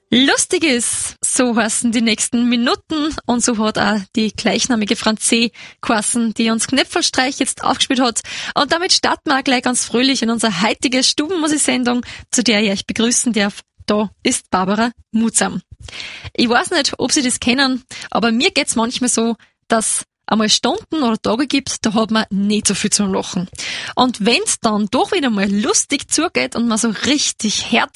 Lustig ist, so heißen die nächsten Minuten und so hat auch die gleichnamige Franzi geheißen, die uns Knöpfelstreich jetzt aufgespielt hat. Und damit starten wir auch gleich ganz fröhlich in unsere heutige Stubenmusik-Sendung, zu der ich euch begrüßen darf. Da ist Barbara Mutsam. Ich weiß nicht, ob Sie das kennen, aber mir geht's manchmal so, dass einmal Stunden oder Tage gibt, da hat man nicht so viel zum Lachen. Und wenn's dann doch wieder mal lustig zugeht und man so richtig